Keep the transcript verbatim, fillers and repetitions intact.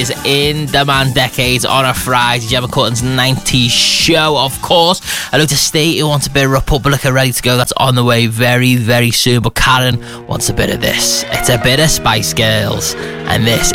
is in demand decades on a Friday. Gemma Cutton's nineties show, of course. Hello to Steve, who wants a bit of Republica ready to go. That's on the way very, very soon. But Karen wants a bit of this. It's a bit of Spice Girls, and this